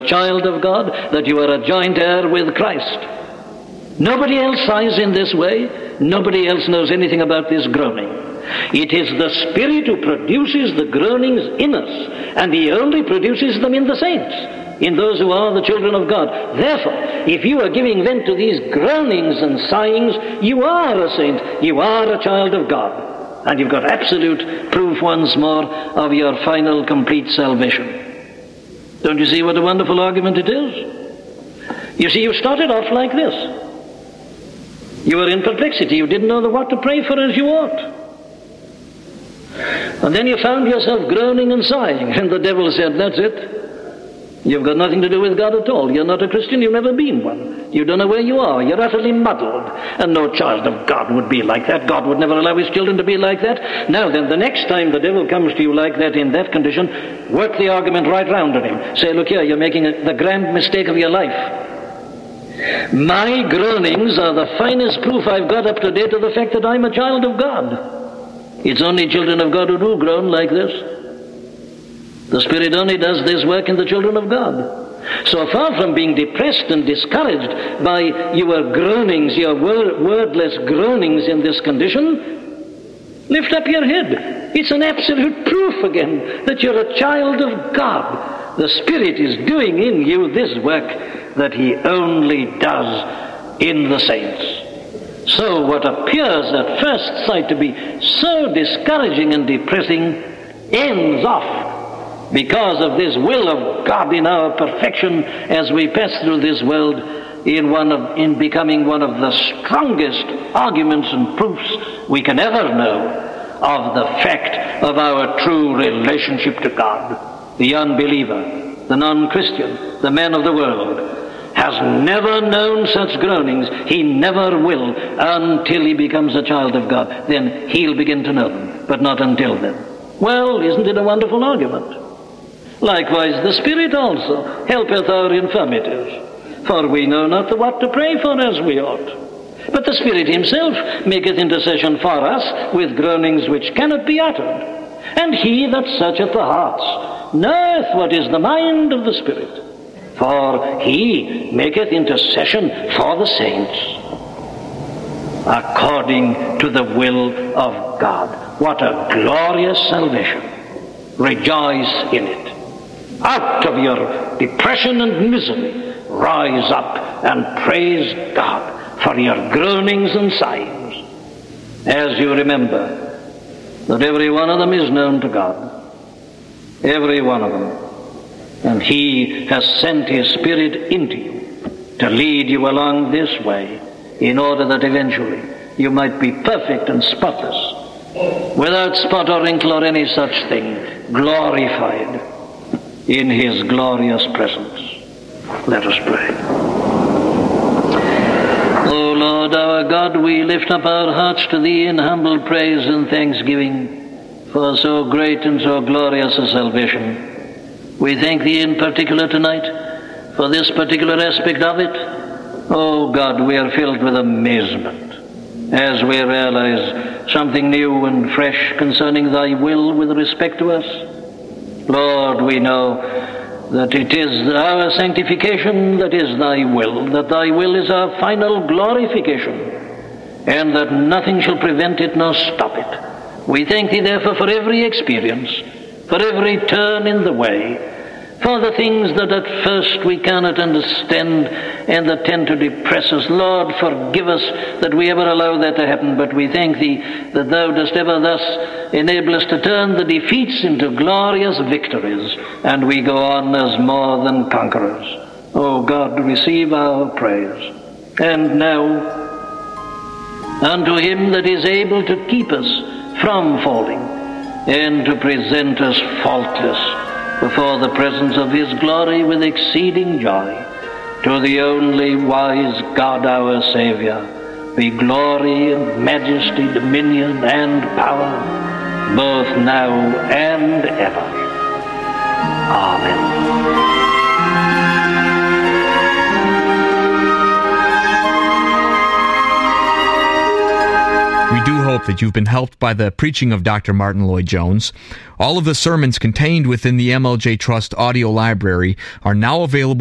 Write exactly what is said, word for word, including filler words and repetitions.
child of God, that you are a joint heir with Christ. Nobody else sighs in this way. Nobody else knows anything about this groaning. It is the Spirit who produces the groanings in us, and He only produces them in the saints, in those who are the children of God. Therefore, if you are giving vent to these groanings and sighings, you are a saint, you are a child of God, and you've got absolute proof once more of your final complete salvation. Don't you see what a wonderful argument it is? You see, you started off like this. You were in perplexity. You didn't know what to pray for as you ought. And then you found yourself groaning and sighing, and the devil said, that's it. You've got nothing to do with God at all. You're not a Christian. You've never been one. You don't know where you are. You're utterly muddled. And no child of God would be like that. God would never allow His children to be like that. Now then, the next time the devil comes to you like that, in that condition, work the argument right round at him. Say, look here, you're making a, the grand mistake of your life. My groanings are the finest proof I've got up to date of the fact that I'm a child of God. It's only children of God who do groan like this. The Spirit only does this work in the children of God. So far from being depressed and discouraged by your groanings, your word, wordless groanings in this condition, lift up your head. It's an absolute proof again that you're a child of God. The Spirit is doing in you this work that He only does in the saints. So what appears at first sight to be so discouraging and depressing ends off because of this will of God in our perfection as we pass through this world in one of in becoming one of the strongest arguments and proofs we can ever know of the fact of our true relationship to God. The unbeliever, the non-Christian, the man of the world has never known such groanings. He never will until he becomes a child of God. Then he'll begin to know them, but not until then. Well, isn't it a wonderful argument? Likewise, the Spirit also helpeth our infirmities, for we know not what to pray for as we ought. But the Spirit Himself maketh intercession for us with groanings which cannot be uttered. And He that searcheth the hearts knoweth what is the mind of the Spirit, for He maketh intercession for the saints according to the will of God. What a glorious salvation. Rejoice in it. Out of your depression and misery, rise up and praise God for your groanings and sighings, as you remember that every one of them is known to God. Every one of them. And He has sent His Spirit into you to lead you along this way in order that eventually you might be perfect and spotless, without spot or wrinkle or any such thing, glorified in His glorious presence. Let us pray. O Lord our God, we lift up our hearts to Thee in humble praise and thanksgiving for so great and so glorious a salvation. We thank Thee in particular tonight for this particular aspect of it. Oh God, we are filled with amazement as we realize something new and fresh concerning Thy will with respect to us. Lord, we know that it is our sanctification that is Thy will, that Thy will is our final glorification, and that nothing shall prevent it nor stop it. We thank Thee therefore for every experience, for every turn in the way, for the things that at first we cannot understand and that tend to depress us. Lord, forgive us that we ever allow that to happen, but we thank Thee that Thou dost ever thus enable us to turn the defeats into glorious victories, and we go on as more than conquerors. Oh God, receive our praise. And now, unto Him that is able to keep us from falling, and to present us faultless before the presence of His glory with exceeding joy, to the only wise God our Saviour, be glory and majesty, dominion and power, both now and ever. Amen. We do hope that that you've been helped by the preaching of Doctor Martyn Lloyd-Jones. All of the sermons contained within the M L J Trust audio library are now available